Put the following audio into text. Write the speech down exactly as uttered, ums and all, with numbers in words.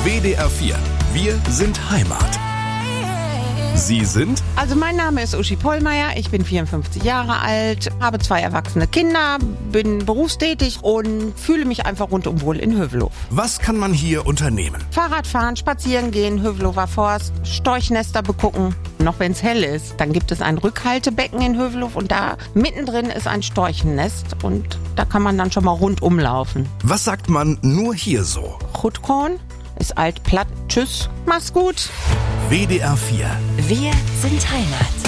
W D R vier. Wir sind Heimat. Sie sind? Also mein Name ist Uschi Pollmeier, ich bin vierundfünfzig Jahre alt, habe zwei erwachsene Kinder, bin berufstätig und fühle mich einfach rundum wohl in Hövelhof. Was kann man hier unternehmen? Fahrradfahren, spazieren gehen, Hövelhofer Forst, Storchnester begucken. Noch wenn es hell ist, dann gibt es ein Rückhaltebecken in Hövelhof und da mittendrin ist ein Storchennest und da kann man dann schon mal rundum laufen. Was sagt man nur hier so? Chutkorn ist altplatt. Tschüss, mach's gut. W D R vier. Wir sind Heimat.